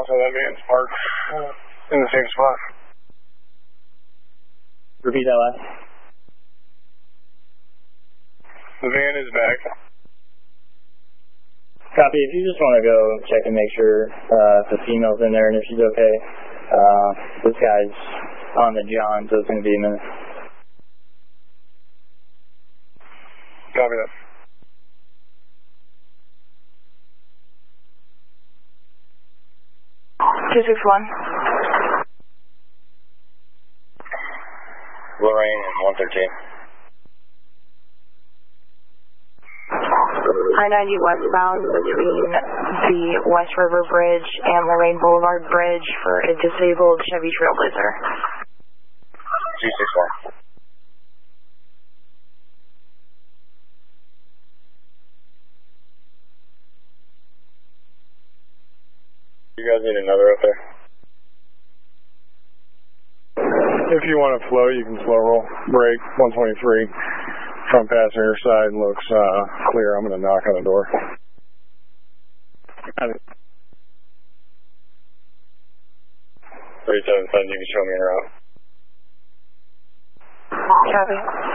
Also, that van's parked in the same spot. Repeat that last. The van is back. Copy. If you just want to go check and make sure if the female's in there and if she's okay. This guy's on the John, so it's going to be a minute. Copy that. Lorraine and 113. I-90 westbound between the West River Bridge and Lorraine Boulevard Bridge for a disabled Chevy Trailblazer. 261. You guys need another up there? If you want to flow, you can slow roll. Brake, 123. Front passenger side looks clear. I'm going to knock on the door. 377, you can show me en route. Copy.